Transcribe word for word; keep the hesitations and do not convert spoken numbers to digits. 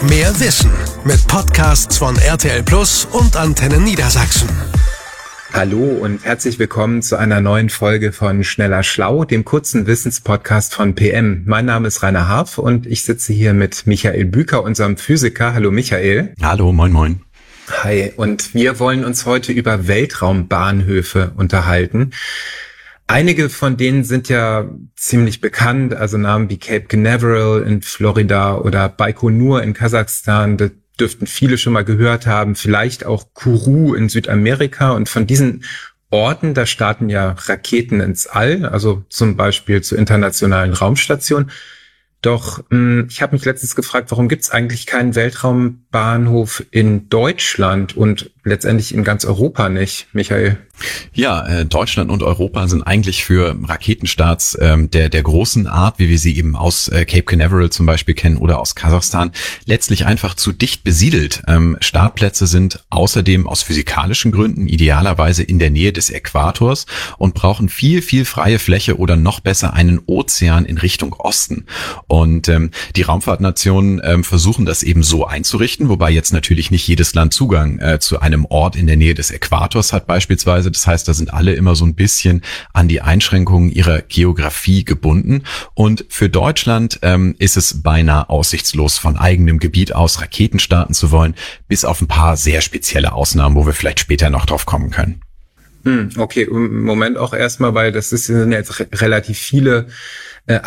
mehr Wissen mit Podcasts von R T L Plus und Antenne Niedersachsen. Hallo und herzlich willkommen zu einer neuen Folge von Schneller Schlau, dem kurzen Wissenspodcast von P M. Mein Name ist Rainer Harf und ich sitze hier mit Michael Büker, unserem Physiker. Hallo Michael. Hallo, moin moin. Hi, und wir wollen uns heute über Weltraumbahnhöfe unterhalten. Einige von denen sind ja ziemlich bekannt, also Namen wie Cape Canaveral in Florida oder Baikonur in Kasachstan, das dürften viele schon mal gehört haben, vielleicht auch Kourou in Südamerika. Und von diesen Orten, da starten ja Raketen ins All, also zum Beispiel zur internationalen Raumstation. Doch mh, ich habe mich letztens gefragt, warum gibt es eigentlich keinen Weltraumbahnhof in Deutschland und letztendlich in ganz Europa nicht, Michael? Ja, äh, Deutschland und Europa sind eigentlich für Raketenstarts ähm, der der großen Art, wie wir sie eben aus äh, Cape Canaveral zum Beispiel kennen oder aus Kasachstan, letztlich einfach zu dicht besiedelt. Ähm, Startplätze sind außerdem aus physikalischen Gründen idealerweise in der Nähe des Äquators und brauchen viel, viel freie Fläche oder noch besser einen Ozean in Richtung Osten. Und ähm, die Raumfahrtnationen ähm, versuchen das eben so einzurichten, wobei jetzt natürlich nicht jedes Land Zugang äh, zu einem Ort in der Nähe des Äquators hat beispielsweise. Das heißt, da sind alle immer so ein bisschen an die Einschränkungen ihrer Geografie gebunden. Und für Deutschland ähm, ist es beinahe aussichtslos, von eigenem Gebiet aus Raketen starten zu wollen, bis auf ein paar sehr spezielle Ausnahmen, wo wir vielleicht später noch drauf kommen können. Okay, im Moment auch erstmal, weil das ist, sind jetzt re- relativ viele äh,